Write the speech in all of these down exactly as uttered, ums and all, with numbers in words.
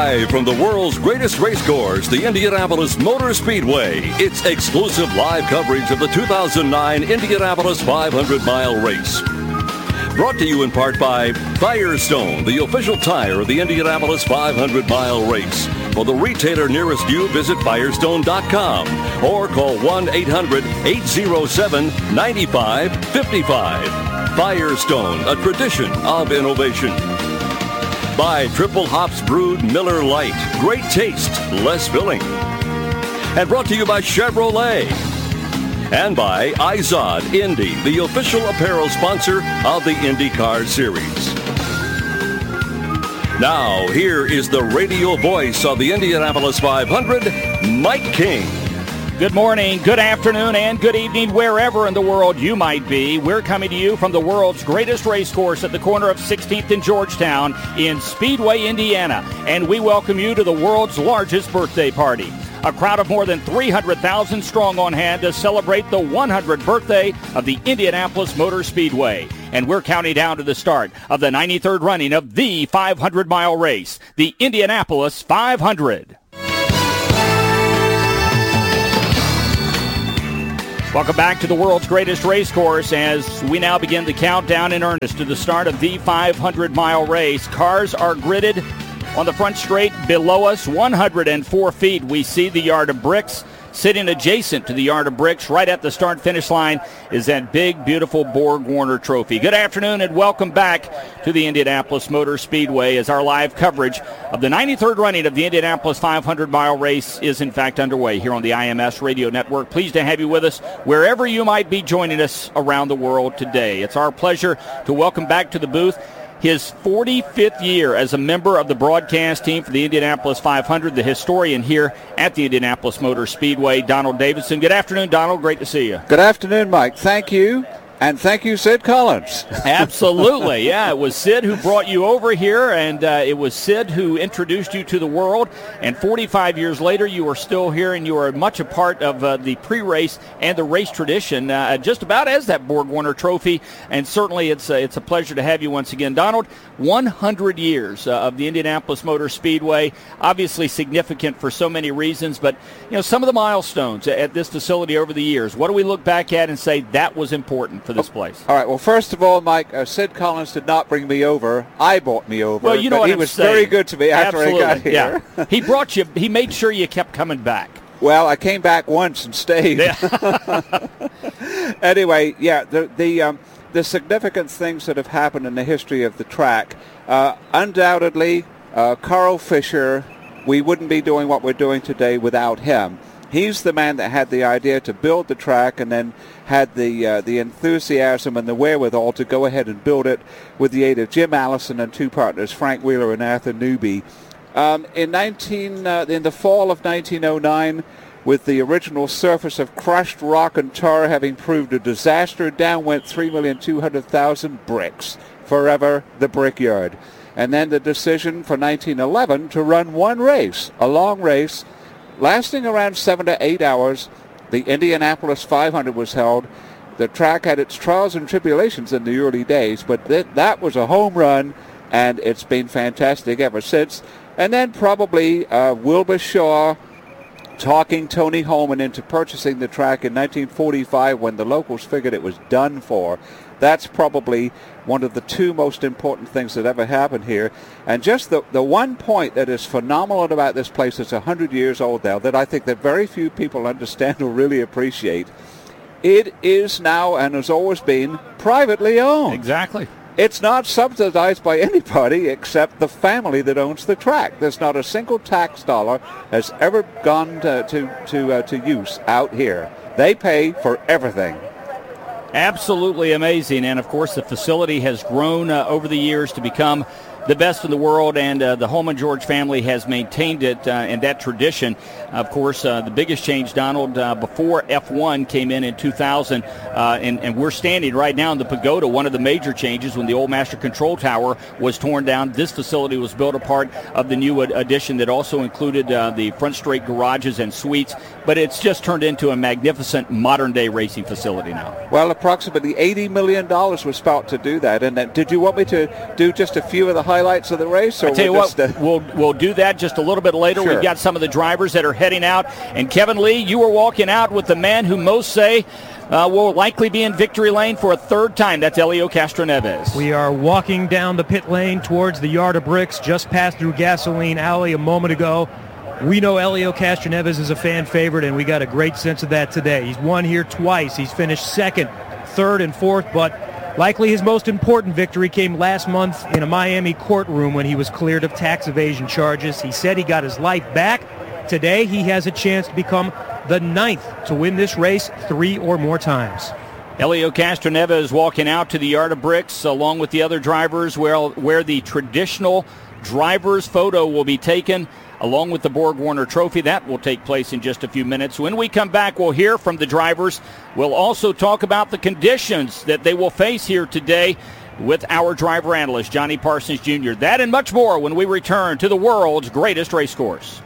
Live from the world's greatest race course, the Indianapolis Motor Speedway, it's exclusive live coverage of the two thousand nine Indianapolis five hundred mile race. Brought to you in part by Firestone, the official tire of the Indianapolis five hundred mile race. For the retailer nearest you, visit firestone dot com or call one eight hundred eight oh seven nine five five five. Firestone, a tradition of innovation. By Triple Hops Brewed Miller Lite. Great taste, less filling. And brought to you by Chevrolet. And by Izod Indy, the official apparel sponsor of the IndyCar Series. Now, here is the radio voice of the Indianapolis five hundred, Mike King. Good morning, good afternoon, and good evening, wherever in the world you might be. We're coming to you from the world's greatest race course at the corner of sixteenth and Georgetown in Speedway, Indiana. And we welcome you to the world's largest birthday party. A crowd of more than three hundred thousand strong on hand to celebrate the one hundredth birthday of the Indianapolis Motor Speedway. And we're counting down to the start of the ninety-third running of the five hundred mile race, the Indianapolis five hundred. Welcome back to the world's greatest race course as we now begin the countdown in earnest to the start of the five hundred mile race. Cars are gridded on the front straight below us, one hundred four feet. We see the yard of bricks. Sitting adjacent to the yard of bricks right at the start-finish line is that big, beautiful Borg-Warner trophy. Good afternoon and welcome back to the Indianapolis Motor Speedway as our live coverage of the ninety-third running of the Indianapolis five hundred mile race is in fact underway here on the I M S Radio Network. Pleased to have you with us wherever you might be joining us around the world today. It's our pleasure to welcome back to the booth his forty-fifth year as a member of the broadcast team for the Indianapolis five hundred, the historian here at the Indianapolis Motor Speedway, Donald Davidson. Good afternoon, Donald. Great to see you. Good afternoon, Mike. Thank you. And thank you, Sid Collins. Absolutely, yeah. It was Sid who brought you over here, and uh, it was Sid who introduced you to the world. And forty-five years later, you are still here, and you are much a part of uh, the pre-race and the race tradition, uh, just about as that Borg-Warner trophy. And certainly, it's uh, it's a pleasure to have you once again, Donald. one hundred years uh, of the Indianapolis Motor Speedway, obviously significant for so many reasons. But you know, some of the milestones at this facility over the years. What do we look back at and say that was important for this place? All right. Well, first of all, Mike, uh, Sid Collins did not bring me over. I brought me over. Well, you know but what he I'm was saying. very good to me after Absolutely. I got here. Yeah. He brought you. He made sure you kept coming back. Well, I came back once and stayed. Yeah. Anyway, yeah, the the um, the significant things that have happened in the history of the track, uh, undoubtedly, uh, Carl Fisher. We wouldn't be doing what we're doing today without him. He's the man that had the idea to build the track and then had the uh, the enthusiasm and the wherewithal to go ahead and build it with the aid of Jim Allison and two partners, Frank Wheeler and Arthur Newby. Um, in nineteen uh, in the fall of nineteen oh nine, with the original surface of crushed rock and tar having proved a disaster, down went three million two hundred thousand bricks. Forever the Brickyard. And then the decision for nineteen eleven to run one race, a long race, lasting around seven to eight hours. The Indianapolis five hundred was held. The track had its trials and tribulations in the early days, but th- that was a home run, and it's been fantastic ever since. And then probably uh, Wilbur Shaw talking Tony Holman into purchasing the track in nineteen forty-five when the locals figured it was done for. That's probably one of the two most important things that ever happened here. And just the, the one point that is phenomenal about this place is one hundred years old now that I think that very few people understand or really appreciate. It is now and has always been privately owned. Exactly. It's not subsidized by anybody except the family that owns the track. There's not a single tax dollar has ever gone to to to, uh, to use out here. They pay for everything. Absolutely amazing. And, of course, the facility has grown uh, over the years to become the best in the world, and uh, the Holman George family has maintained it uh, and that tradition. Of course, uh, the biggest change, Donald, uh, before F one came in in two thousand, uh, and, and we're standing right now in the pagoda. One of the major changes when the old Master Control Tower was torn down, this facility was built a part of the new addition that also included uh, the front straight garages and suites, but it's just turned into a magnificent modern-day racing facility now. Well, approximately eighty million dollars was spent to do that, and uh, did you want me to do just a few of the highlights of the race? Or I'll tell you we'll what, just, uh... we'll, we'll do that just a little bit later. Sure. We've got some of the drivers that are heading out. And Kevin Lee, you were walking out with the man who most say uh, will likely be in victory lane for a third time. That's Helio Castroneves. We are walking down the pit lane towards the Yard of Bricks, just passed through Gasoline Alley a moment ago. We know Helio Castroneves is a fan favorite, and we got a great sense of that today. He's won here twice. He's finished second, third, and fourth, but likely his most important victory came last month in a Miami courtroom when he was cleared of tax evasion charges. He said he got his life back. Today, he has a chance to become the ninth to win this race three or more times. Helio Castroneves walking out to the Yard of Bricks along with the other drivers where, where the traditional driver's photo will be taken along with the Borg Warner Trophy. That will take place in just a few minutes. When we come back, we'll hear from the drivers. We'll also talk about the conditions that they will face here today with our driver analyst, Johnny Parsons Junior That and much more when we return to the world's greatest race course.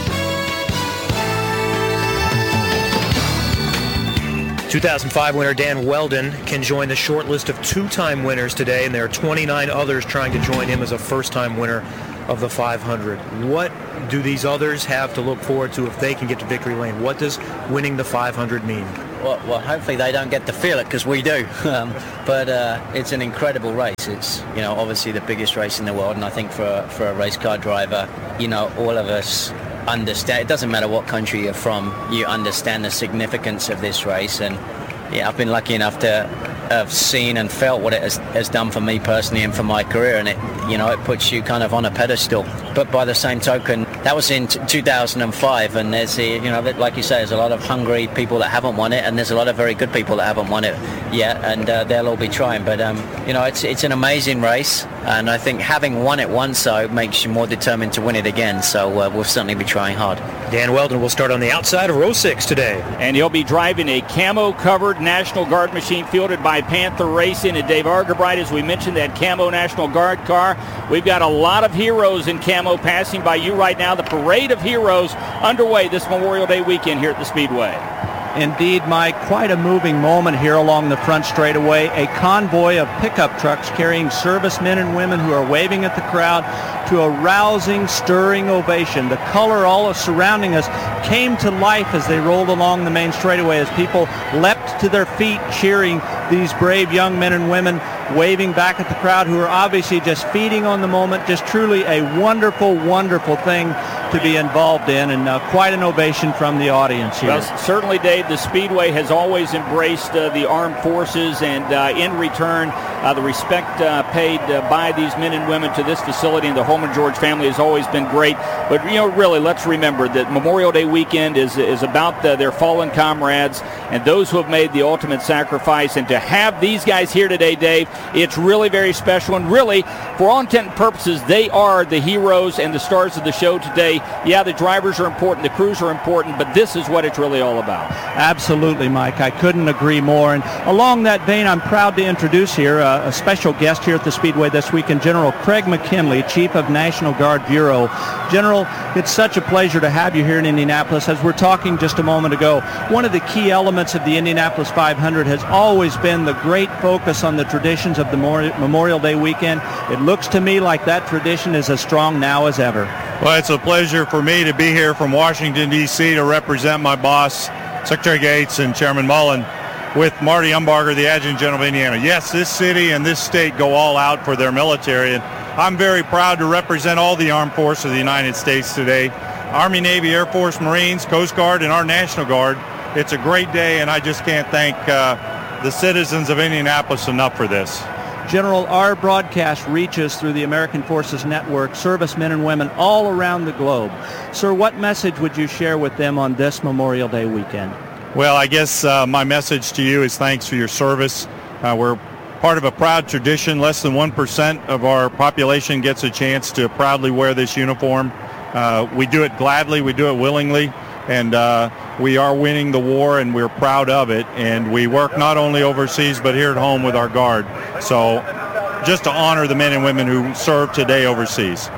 two thousand five winner Dan Wheldon can join the short list of two-time winners today, and there are twenty-nine others trying to join him as a first-time winner of the five hundred. What do these others have to look forward to if they can get to victory lane? What does winning the five hundred mean? Well, well hopefully they don't get to feel it, because we do. um, but uh, it's an incredible race. It's, you know, obviously the biggest race in the world, and I think for, for a race car driver, you know, all of us understand. It doesn't matter what country you're from, you understand the significance of this race. And yeah, I've been lucky enough to have seen and felt what it has, has done for me personally and for my career, and it, you know, it puts you kind of on a pedestal. But by the same token, that was in t- two thousand five, and there's a, you know, like you say, there's a lot of hungry people that haven't won it, and there's a lot of very good people that haven't won it yet, and uh, they'll all be trying. But um, you know, it's it's an amazing race, and I think having won it once, though, makes you more determined to win it again. So uh, we'll certainly be trying hard. Dan Wheldon will start on the outside of row six today, and he'll be driving a camo-covered National Guard machine fielded by Panther Racing. And Dave Argabright, as we mentioned, that camo National Guard car. We've got a lot of heroes in camo passing by you right now. The parade of heroes underway this Memorial Day weekend here at the Speedway. Indeed, Mike, quite a moving moment here along the front straightaway. A convoy of pickup trucks carrying servicemen and women who are waving at the crowd to a rousing, stirring ovation. The color all surrounding us came to life as they rolled along the main straightaway, as people leapt to their feet cheering these brave young men and women, waving back at the crowd who are obviously just feeding on the moment. Just truly a wonderful, wonderful thing to be involved in, and uh, quite an ovation from the audience here. Well, certainly, Dave, the Speedway has always embraced uh, the armed forces, and uh, in return, uh, the respect uh, paid uh, by these men and women to this facility and the Holman George family has always been great. But, you know, really, let's remember that Memorial Day weekend is, is about the, their fallen comrades and those who have made the ultimate sacrifice. And to have these guys here today, Dave, it's really very special. And really, for all intent and purposes, they are the heroes and the stars of the show today. Yeah, the drivers are important, the crews are important, but this is what it's really all about. Absolutely, Mike. I couldn't agree more. And along that vein, I'm proud to introduce here uh, a special guest here at the Speedway this weekend, General Craig McKinley, Chief of National Guard Bureau. General, it's such a pleasure to have you here in Indianapolis. As we're talking just a moment ago, one of the key elements of the Indianapolis five hundred has always been the great focus on the traditions of the Memorial Day weekend. It looks to me like that tradition is as strong now as ever. Well, it's a pleasure for me to be here from Washington, D C to represent my boss, Secretary Gates, and Chairman Mullen, with Marty Umbarger, the Adjutant General of Indiana. Yes, this city and this state go all out for their military, and I'm very proud to represent all the armed forces of the United States today. Army, Navy, Air Force, Marines, Coast Guard, and our National Guard. It's a great day, and I just can't thank uh, the citizens of Indianapolis enough for this. General, our broadcast reaches through the American Forces Network, servicemen and women all around the globe. Sir, what message would you share with them on this Memorial Day weekend? Well, I guess uh, my message to you is thanks for your service. Uh, we're part of a proud tradition. Less than one percent of our population gets a chance to proudly wear this uniform. Uh, we do it gladly, we do it willingly, and uh, we are winning the war, and we're proud of it. And we work not only overseas, but here at home with our Guard. So just to honor the men and women who serve today overseas.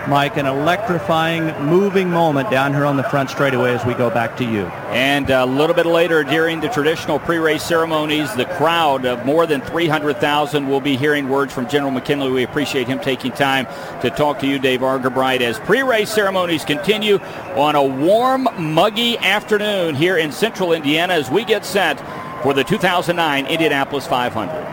Mike, an electrifying, moving moment down here on the front straightaway as we go back to you. And a little bit later, during the traditional pre-race ceremonies, the crowd of more than three hundred thousand will be hearing words from General McKinley. We appreciate him taking time to talk to you, Dave Argabright, as pre-race ceremonies continue on a warm, muggy afternoon here in central Indiana as we get set for the two thousand nine Indianapolis five hundred.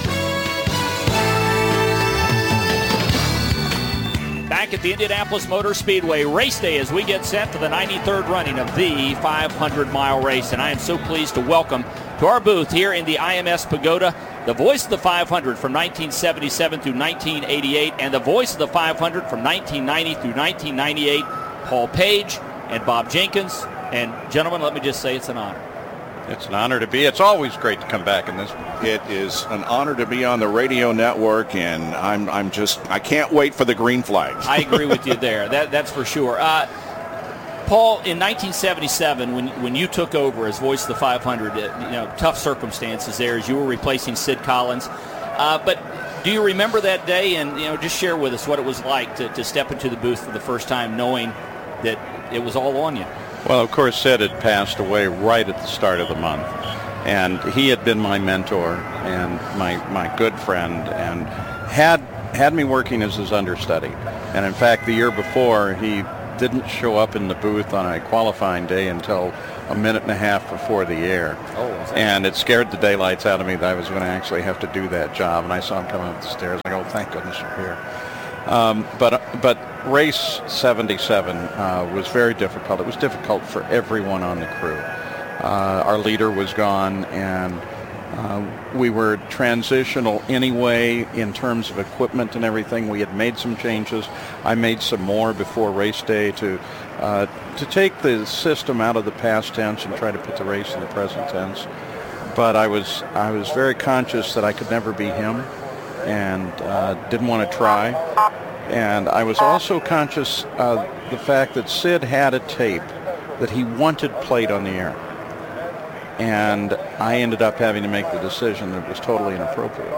Back at the Indianapolis Motor Speedway race day as we get set for the ninety-third running of the five hundred mile race. And I am so pleased to welcome to our booth here in the I M S Pagoda the voice of the five hundred from nineteen seventy-seven through nineteen eighty-eight and the voice of the five hundred from nineteen ninety through nineteen ninety-eight, Paul Page and Bob Jenkins. And gentlemen, let me just say it's an honor. It's an honor to be. It's always great to come back in this. It is an honor to be on the radio network, and I'm I'm just I can't wait for the green flags. I agree with you there. That that's for sure. Uh, Paul, in nineteen seventy-seven, when when you took over as voice of the five hundred, uh, you know, tough circumstances there as you were replacing Sid Collins. Uh, but do you remember that day? And you know, just share with us what it was like to to step into the booth for the first time, knowing that it was all on you. Well, of course, Sid had passed away right at the start of the month, and he had been my mentor and my my good friend, and had had me working as his understudy. And in fact, the year before, he didn't show up in the booth on a qualifying day until a minute and a half before the air. Oh, and it scared the daylights out of me that I was going to actually have to do that job. And I saw him coming up the stairs. I go, thank goodness you're here. Um, but but race seventy-seven uh, was very difficult. It was difficult for everyone on the crew. Uh, our leader was gone, and uh, we were transitional anyway in terms of equipment and everything. We had made some changes. I made some more before race day to uh, to take the system out of the past tense and try to put the race in the present tense. But I was I was very conscious that I could never be him, and uh, didn't want to try. And I was also conscious of the fact that Sid had a tape that he wanted played on the air. And I ended up having to make the decision that it was totally inappropriate.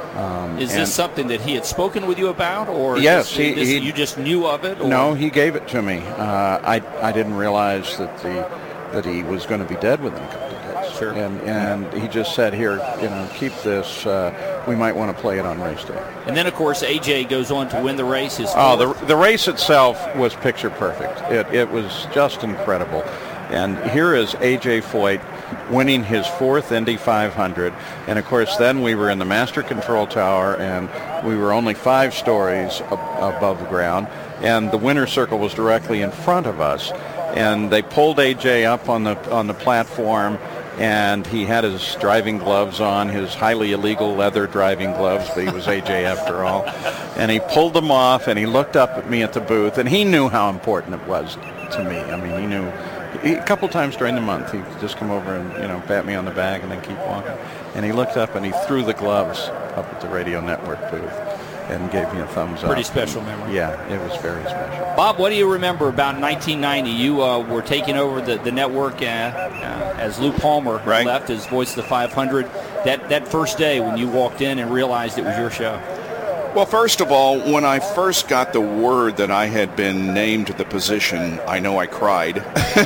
Um, Is this something that he had spoken with you about? Or yes. This, he, this, he, you just knew of it? Or? No, he gave it to me. Uh, I, I didn't realize that, the, that he was going to be dead within a couple of days. Sure. And, and he just said, here, you know, keep this. Uh, we might want to play it on race day. And then, of course, A J goes on to win the race. His oh, the, the race itself was picture perfect. It, it was just incredible. And here is A J Foyt winning his fourth Indy five hundred. And, of course, then we were in the master control tower, and we were only five stories ab- above the ground. And the winner's circle was directly in front of us. And they pulled A J up on the on the platform, and he had his driving gloves on, his highly illegal leather driving gloves, but he was A J after all. And he pulled them off, and he looked up at me at the booth, and he knew how important it was to me. I mean, he knew. He, a couple times during the month, he'd just come over and, you know, pat me on the back and then keep walking. And he looked up, and he threw the gloves up at the radio network booth and gave me a thumbs up. Pretty special memory. Yeah, it was very special. Bob, what do you remember about nineteen ninety? You uh, were taking over the, the network uh, uh, as Lou Palmer right. left as voice of the five hundred. That, that first day when you walked in and realized it was your show. Well, first of all, when I first got the word that I had been named to the position, I know I cried,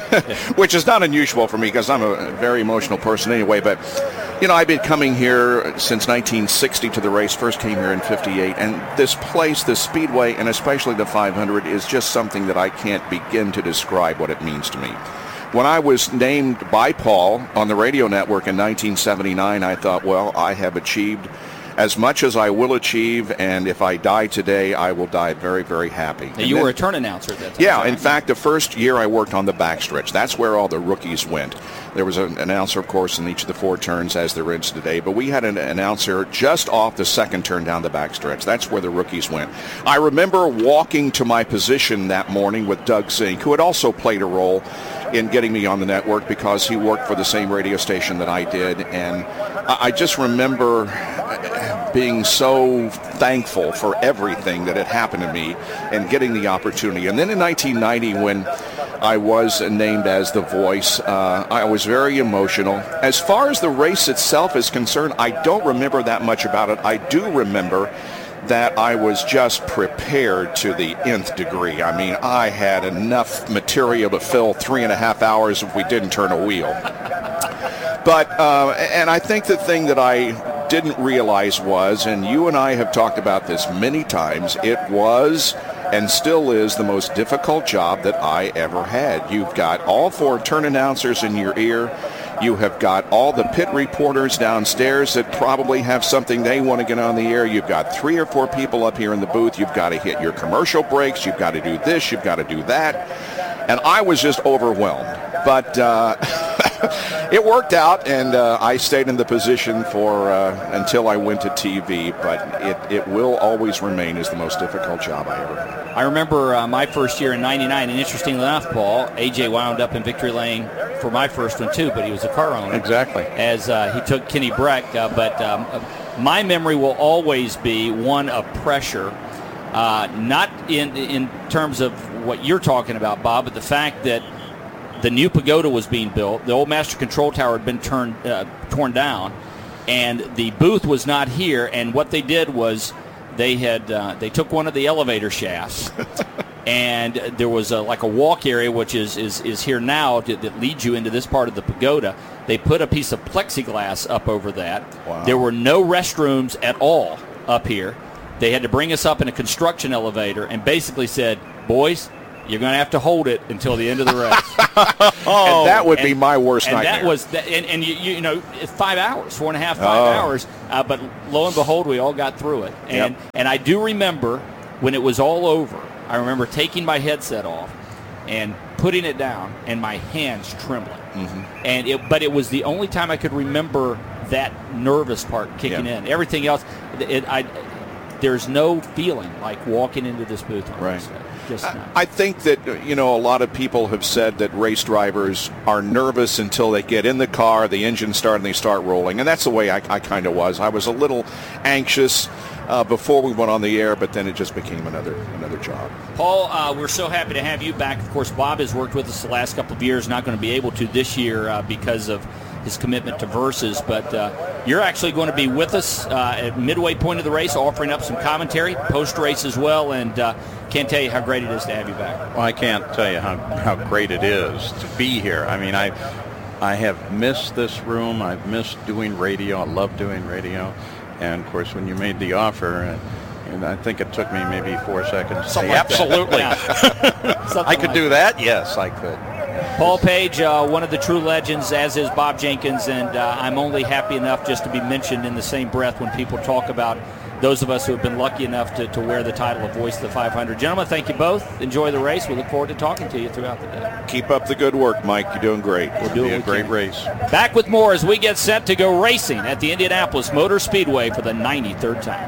which is not unusual for me because I'm a very emotional person anyway. But, you know, I've been coming here since nineteen sixty to the race, first came here in fifty-eight. And this place, this Speedway, and especially the five hundred, is just something that I can't begin to describe what it means to me. When I was named by Paul on the radio network in nineteen seventy-nine, I thought, well, I have achieved as much as I will achieve, and if I die today, I will die very, very happy. Now, you then, were a turn announcer at that time. Yeah, right? In fact, the first year I worked on the backstretch. That's where all the rookies went. There was an announcer, of course, in each of the four turns, as there is today, but we had an announcer just off the second turn down the backstretch. That's where the rookies went. I remember walking to my position that morning with Doug Zink, who had also played a role in getting me on the network because he worked for the same radio station that I did, and I just remember being so thankful for everything that had happened to me and getting the opportunity. And then in nineteen ninety, when I was named as the voice, uh, I was very emotional. As far as the race itself is concerned, I don't remember that much about it. I do remember that I was just prepared to the nth degree. I mean, I had enough material to fill three and a half hours if we didn't turn a wheel. But, uh, and I think the thing that I didn't realize was, and you and I have talked about this many times, it was and still is the most difficult job that I ever had. You've got all four turn announcers in your ear. You have got all the pit reporters downstairs that probably have something they want to get on the air. You've got three or four people up here in the booth. You've got to hit your commercial breaks. You've got to do this. You've got to do that. And I was just overwhelmed. But uh, it worked out, and uh, I stayed in the position for uh, until I went to T V. But it, it will always remain as the most difficult job I ever had. I remember uh, my first year in ninety-nine, and interestingly enough, Paul, A J wound up in victory lane for my first one too, but he was a car owner. Exactly. As uh, he took Kenny Breck. Uh, but um, my memory will always be one of pressure, uh, not in in terms of what you're talking about, Bob, but the fact that the new pagoda was being built. The old Master Control Tower had been turned, uh, torn down, and the booth was not here. And what they did was they had uh, they took one of the elevator shafts, and there was a, like a walk area, which is is, is here now, to, that leads you into this part of the pagoda. They put a piece of plexiglass up over that. Wow. There were no restrooms at all up here. They had to bring us up in a construction elevator and basically said, boys, you're going to have to hold it until the end of the race. oh, and that would and, be my worst and nightmare. That was that, and, and you, you know, it's five hours, four and a half, five oh. hours. Uh, but lo and behold, we all got through it. And yep. and I do remember when it was all over. I remember taking my headset off and putting it down, and my hands trembling. Mm-hmm. And it, but it was the only time I could remember that nervous part kicking yep. in. Everything else, it, I. There's no feeling like walking into this booth on right. race day. Just not. I think that, you know, a lot of people have said that race drivers are nervous until they get in the car, the engine starts, and they start rolling. And that's the way I, I kind of was. I was a little anxious uh, before we went on the air, but then it just became another another job. Paul, uh, we're so happy to have you back. Of course, Bob has worked with us the last couple of years, not going to be able to this year uh, because of his commitment to Versus, but uh, you're actually going to be with us uh, at midway point of the race, offering up some commentary, post-race as well, and uh, can't tell you how great it is to have you back. Well, I can't tell you how, how great it is to be here. I mean, I I have missed this room. I've missed doing radio. I love doing radio. And, of course, when you made the offer, uh, and I think it took me maybe four seconds to say, like absolutely. I could like do that? Yes, I could. Paul Page, uh, one of the true legends, as is Bob Jenkins, and uh, I'm only happy enough just to be mentioned in the same breath when people talk about those of us who have been lucky enough to, to wear the title of Voice of the five hundred. Gentlemen, thank you both. Enjoy the race. We look forward to talking to you throughout the day. Keep up the good work, Mike. You're doing great. We'll do It'll be it a great race. Back with more as we get set to go racing at the Indianapolis Motor Speedway for the ninety-third time.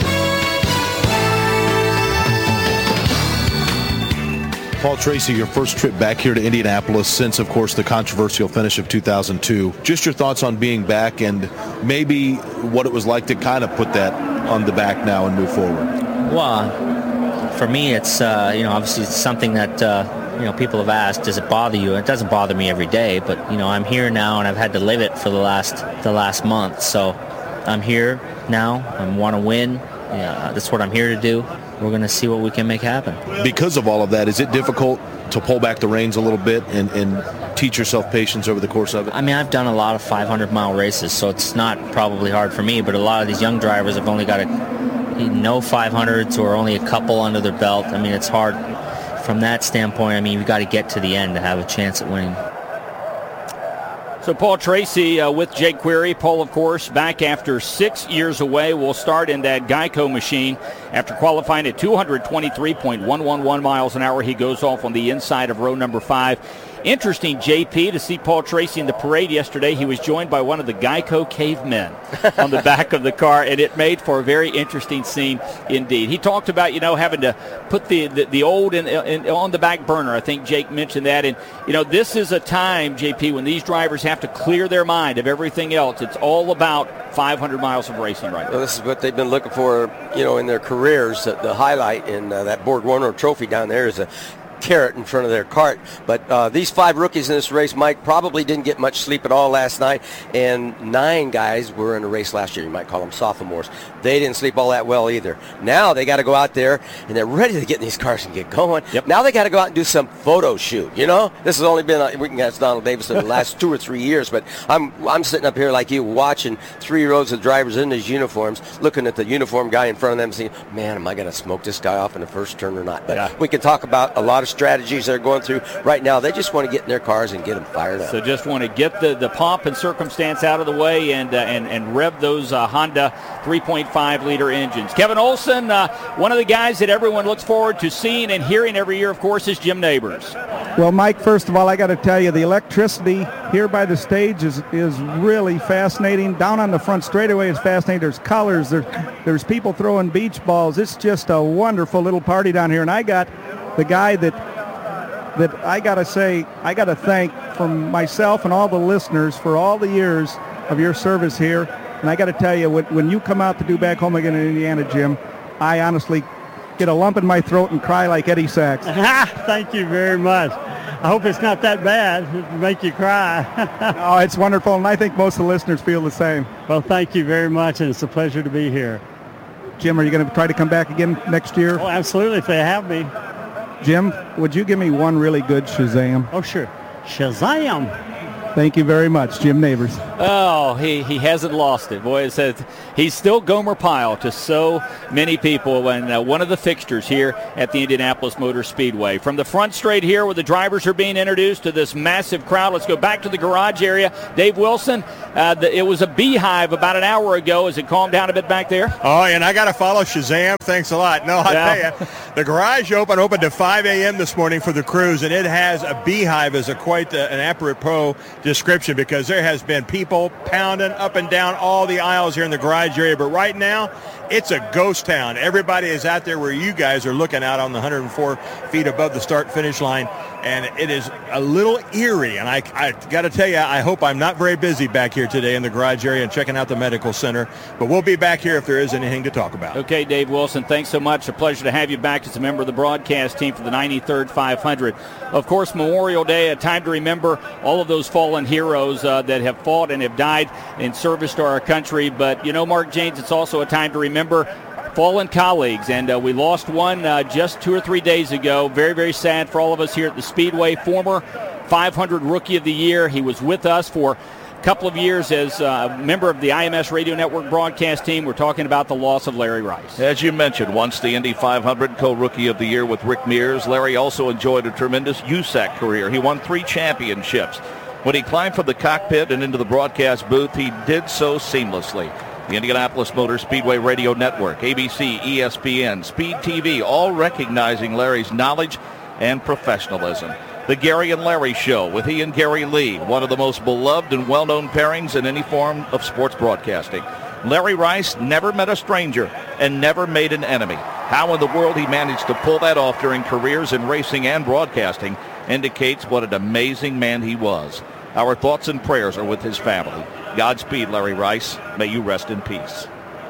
Paul Tracy, your first trip back here to Indianapolis since, of course, the controversial finish of two thousand two. Just your thoughts on being back and maybe what it was like to kind of put that on the back now and move forward. Well, for me, it's, uh, you know, obviously it's something that, uh, you know, people have asked, does it bother you? It doesn't bother me every day, but, you know, I'm here now and I've had to live it for the last, the last month. So I'm here now. I want to win. Yeah, that's what I'm here to do. We're going to see what we can make happen. Because of all of that, is it difficult to pull back the reins a little bit and, and teach yourself patience over the course of it? I mean, I've done a lot of five hundred mile races, so it's not probably hard for me, but a lot of these young drivers have only got a, no five hundreds or only a couple under their belt. I mean, it's hard from that standpoint. I mean, you've got to get to the end to have a chance at winning. So Paul Tracy uh, with Jake Query. Paul, of course, back after six years away. Will start in that Geico machine after qualifying at two hundred twenty-three point one one one miles an hour. He goes off on the inside of row number five. Interesting, J P, to see Paul Tracy in the parade yesterday. He was joined by one of the Geico cavemen on the back of the car, and it made for a very interesting scene indeed. He talked about, you know, having to put the, the, the old in, in, on the back burner. I think Jake mentioned that. And, you know, this is a time, J P, when these drivers have to clear their mind of everything else. It's all about five hundred miles of racing right now. Well, this is what they've been looking for, you know, in their careers. The, the highlight in uh, that Borg Warner trophy down there is a carrot in front of their cart. But uh, these five rookies in this race, Mike, probably didn't get much sleep at all last night, and nine guys were in a race last year. You might call them sophomores. They didn't sleep all that well either. Now they got to go out there, and they're ready to get in these cars and get going. Yep. Now they got to go out and do some photo shoot, you know? This has only been, uh, we can ask Donald Davis in the last two or three years, but I'm I'm sitting up here like you watching three rows of drivers in these uniforms, looking at the uniform guy in front of them saying, man, am I going to smoke this guy off in the first turn or not? But yeah. we can talk about a lot of strategies they're going through right now. They just want to get in their cars and get them fired up. So just want to get the, the pomp and circumstance out of the way and uh, and, and rev those uh, Honda three point five liter engines. Kevin Olson, uh, one of the guys that everyone looks forward to seeing and hearing every year, of course, is Jim Nabors. Well, Mike, first of all, I got to tell you, the electricity here by the stage is, is really fascinating. Down on the front straightaway is fascinating. There's colors. There's, there's people throwing beach balls. It's just a wonderful little party down here. And I got the guy that that I got to say, I got to thank from myself and all the listeners for all the years of your service here. And I got to tell you, when, when you come out to do Back Home Again in Indiana, Jim, I honestly get a lump in my throat and cry like Eddie Sachs. Thank you very much. I hope it's not that bad to make you cry. Oh, it's wonderful, and I think most of the listeners feel the same. Well, thank you very much, and it's a pleasure to be here. Jim, are you going to try to come back again next year? Oh, absolutely, if they have me. Jim, would you give me one really good Shazam? Oh, sure. Shazam! Thank you very much, Jim Nabors. Oh, he, he hasn't lost it. Boy, it says he's still Gomer Pyle to so many people, and uh, one of the fixtures here at the Indianapolis Motor Speedway. From the front straight here where the drivers are being introduced to this massive crowd, let's go back to the garage area. Dave Wilson, uh, the, it was a beehive about an hour ago. Has it calmed down a bit back there? Oh, and I got to follow Shazam. Thanks a lot. No, I yeah. tell you, the garage open opened at five a.m. this morning for the crews, and it has a beehive as a quite uh, an apropos description, because there has been people pounding up and down all the aisles here in the garage area. But right now, it's a ghost town. Everybody is out there where you guys are looking out on the one hundred four feet above the start-finish line, and it is a little eerie. And I, I got to tell you, I hope I'm not very busy back here today in the garage area and checking out the medical center. But we'll be back here if there is anything to talk about. Okay, Dave Wilson, thanks so much. A pleasure to have you back as a member of the broadcast team for the ninety-third five hundred. Of course, Memorial Day, a time to remember all of those fallen heroes uh, that have fought and have died in service to our country. But, you know, Mark Janes, it's also a time to remember fallen colleagues, and uh, we lost one uh, just two or three days ago. Very, very sad for all of us here at the Speedway. Former five hundred Rookie of the Year. He was with us for a couple of years as a member of the I M S Radio Network broadcast team. We're talking about the loss of Larry Rice. As you mentioned, once the Indy five hundred co-Rookie of the Year with Rick Mears, Larry also enjoyed a tremendous U S A C career. He won three championships. When he climbed from the cockpit and into the broadcast booth, he did so seamlessly. The Indianapolis Motor Speedway Radio Network, A B C, E S P N, Speed T V, all recognizing Larry's knowledge and professionalism. The Gary and Larry Show with he and Gary Lee, one of the most beloved and well-known pairings in any form of sports broadcasting. Larry Rice never met a stranger and never made an enemy. How in the world he managed to pull that off during careers in racing and broadcasting indicates what an amazing man he was. Our thoughts and prayers are with his family. Godspeed, Larry Rice. May you rest in peace.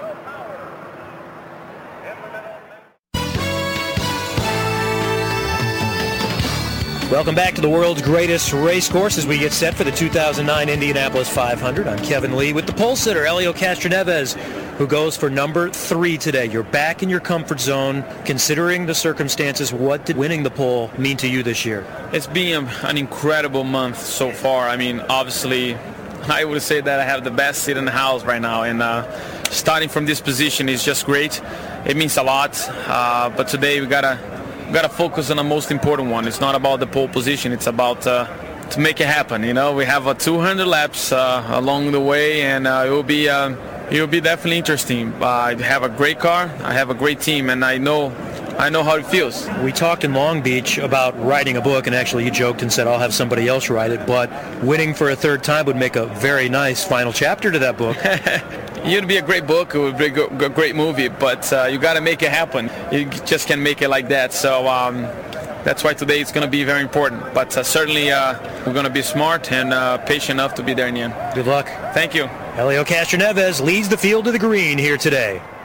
Welcome back to the world's greatest race course as we get set for the two thousand nine Indianapolis five hundred. I'm Kevin Lee with the pole sitter, Helio Castroneves, who goes for number three today. You're back in your comfort zone. Considering the circumstances, what did winning the pole mean to you this year? It's been an incredible month so far. I mean, obviously, I would say that I have the best seat in the house right now, and uh, starting from this position is just great. It means a lot, uh, but today we gotta we gotta focus on the most important one. It's not about the pole position. It's about uh, to make it happen. You know, we have uh, two hundred laps uh, along the way, and uh, it will be uh, it will be definitely interesting. Uh, I have a great car. I have a great team, and I know. I know how it feels. We talked in Long Beach about writing a book, and actually you joked and said, I'll have somebody else write it, but winning for a third time would make a very nice final chapter to that book. It would be a great book. It would be a great movie, but uh, you got to make it happen. You just can't make it like that. So um, that's why today it's going to be very important. But uh, certainly uh, we're going to be smart and uh, patient enough to be there in the end. Good luck. Thank you. Helio Castroneves leads the field to the green here today.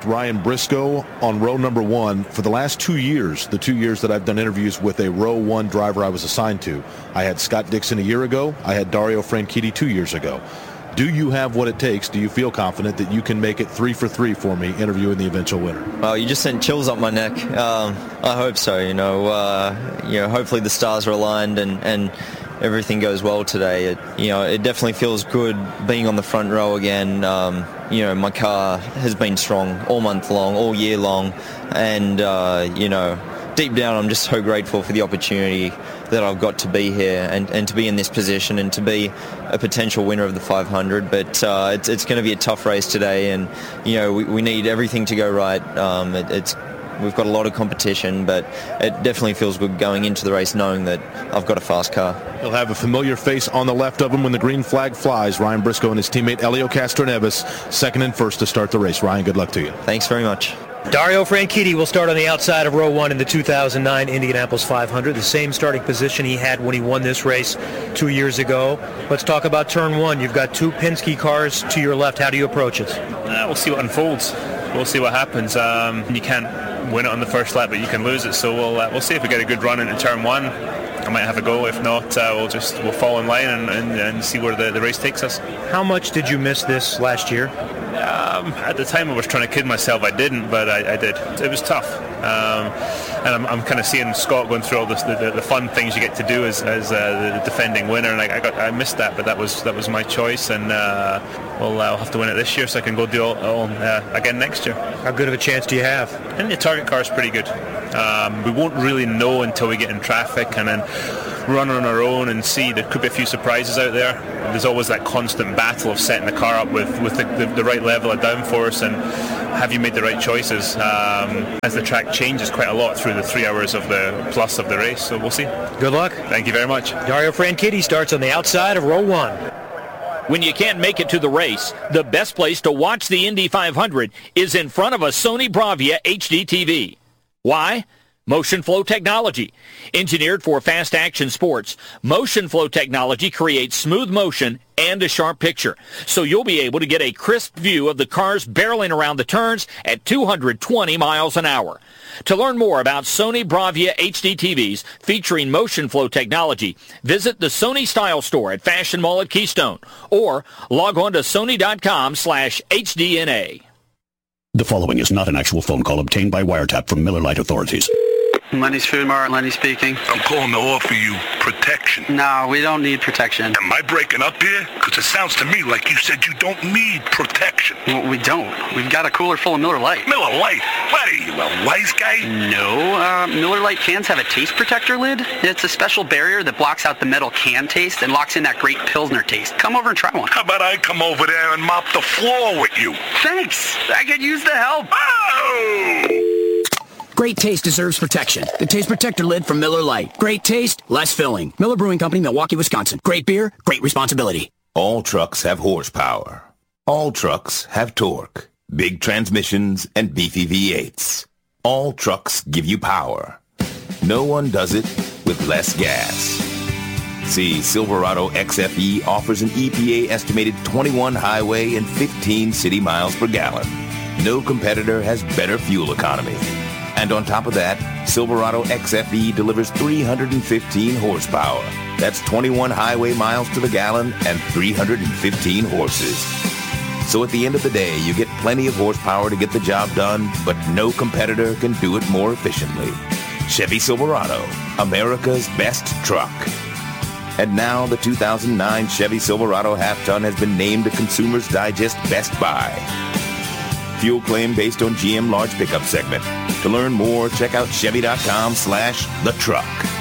picked Ryan Briscoe on row number one. For the last two years, the two years that I've done interviews with a row one driver I was assigned to, I had Scott Dixon a year ago. I had Dario Franchitti two years ago. Do you have what it takes? Do you feel confident that you can make it three for three for me interviewing the eventual winner? Well, you just sent chills up my neck. Um, I hope so. You know, uh, you know, hopefully the stars are aligned and, and everything goes well today. It, you know, it definitely feels good being on the front row again. Um, you know, my car has been strong all month long, all year long, and uh, you know, deep down, I'm just so grateful for the opportunity that I've got to be here and, and to be in this position and to be a potential winner of the five hundred. But uh, it's, it's going to be a tough race today, and you know, we, we need everything to go right. Um, it, it's We've got a lot of competition, but it definitely feels good going into the race knowing that I've got a fast car. He'll have a familiar face on the left of him when the green flag flies. Ryan Briscoe and his teammate Helio Castroneves, second and first to start the race. Ryan, good luck to you. Thanks very much. Dario Franchitti will start on the outside of row one in the two thousand nine Indianapolis five hundred, the same starting position he had when he won this race two years ago. Let's talk about turn one. You've got two Penske cars to your left. How do you approach it? Uh, we'll see what unfolds. We'll see what happens. Um, you can't win it on the first lap, but you can lose it. So we'll uh, we'll see if we get a good run into turn one. I might have a go. If not, uh, we'll just we'll fall in line and, and, and see where the, the race takes us. How much did you miss this last year? Um, at the time, I was trying to kid myself. I didn't, but I, I did. It was tough, um, and I'm, I'm kind of seeing Scott going through all this, the, the, the fun things you get to do as, as uh, the defending winner, and I, I got I missed that, but that was that was my choice, and uh, well, I'll have to win it this year so I can go do it all uh, again next year. How good of a chance do you have? And the target car is pretty good. Um, we won't really know until we get in traffic and then run on our own and see. There could be a few surprises out there. There's always that constant battle of setting the car up with, with the, the, the right level of downforce and have you made the right choices um, as the track changes quite a lot through the three hours of the plus of the race. So we'll see. Good luck. Thank you very much. Dario Franchitti starts on the outside of row one. When you can't make it to the race, the best place to watch the Indy five hundred is in front of a Sony Bravia H D T V. Why? Motion Flow technology. Engineered for fast action sports, Motion Flow technology creates smooth motion and a sharp picture, so you'll be able to get a crisp view of the cars barreling around the turns at two hundred twenty miles an hour. To learn more about Sony Bravia H D T Vs featuring Motion Flow technology, visit the Sony Style Store at Fashion Mall at Keystone or log on to sony.com slash HDNA. The following is not an actual phone call obtained by wiretap from Miller Lite authorities. Lenny's Food Mart, Lenny speaking. I'm calling to offer you protection. No, we don't need protection. Am I breaking up here? Because it sounds to me like you said you don't need protection. Well, we don't. We've got a cooler full of Miller Lite. Miller Lite? What are you, a wise guy? No. Uh, Miller Lite cans have a taste protector lid. It's a special barrier that blocks out the metal can taste and locks in that great Pilsner taste. Come over and try one. How about I come over there and mop the floor with you? Thanks. I could use the help. Oh! Great taste deserves protection. The Taste Protector lid from Miller Lite. Great taste, less filling. Miller Brewing Company, Milwaukee, Wisconsin. Great beer, great responsibility. All trucks have horsepower. All trucks have torque. Big transmissions and beefy V eights. All trucks give you power. No one does it with less gas. See, Silverado X F E offers an E P A estimated twenty-one highway and fifteen city miles per gallon. No competitor has better fuel economy. And on top of that, Silverado X F E delivers three hundred fifteen horsepower. That's twenty-one highway miles to the gallon and three hundred fifteen horses. So at the end of the day, you get plenty of horsepower to get the job done, but no competitor can do it more efficiently. Chevy Silverado, America's best truck. And now the two thousand nine Chevy Silverado half-ton has been named a Consumer's Digest Best Buy. Fuel claim based on G M large pickup segment. To learn more, check out Chevy.com slash the truck.